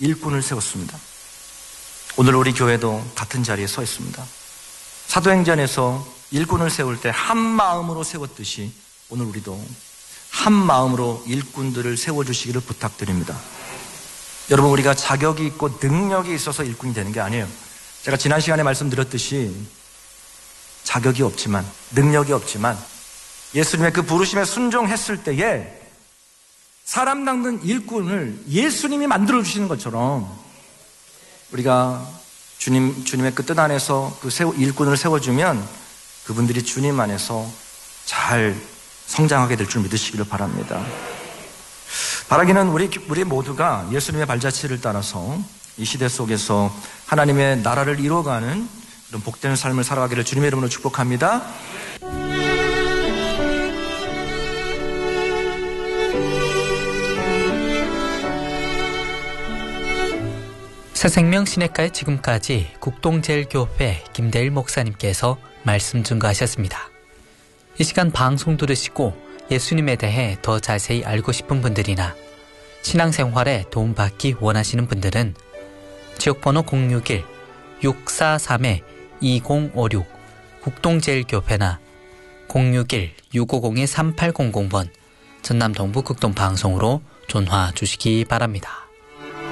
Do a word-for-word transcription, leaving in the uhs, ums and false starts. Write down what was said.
일꾼을 세웠습니다. 오늘 우리 교회도 같은 자리에 서 있습니다. 사도행전에서 일꾼을 세울 때 한 마음으로 세웠듯이 오늘 우리도 한 마음으로 일꾼들을 세워주시기를 부탁드립니다. 여러분, 우리가 자격이 있고 능력이 있어서 일꾼이 되는 게 아니에요. 제가 지난 시간에 말씀드렸듯이 자격이 없지만, 능력이 없지만 예수님의 그 부르심에 순종했을 때에 사람 낚는 일꾼을 예수님이 만들어주시는 것처럼 우리가 주님, 주님의 그 뜻 안에서 그 세워, 일꾼을 세워주면 그분들이 주님 안에서 잘 성장하게 될 줄 믿으시기를 바랍니다. 바라기는 우리, 우리 모두가 예수님의 발자취를 따라서 이 시대 속에서 하나님의 나라를 이루어가는 이런 복된 삶을 살아가기를 주님의 이름으로 축복합니다. 새생명 시냇가에 지금까지 국동제일교회 김대일 목사님께서 말씀 증거하셨습니다. 이 시간 방송 들으시고 예수님에 대해 더 자세히 알고 싶은 분들이나 신앙생활에 도움받기 원하시는 분들은 지역번호 공육일 육사삼 이공오육 국동제일교회나 공육일 육오공 삼팔공공 번 전남 동부 극동방송으로 전화 주시기 바랍니다.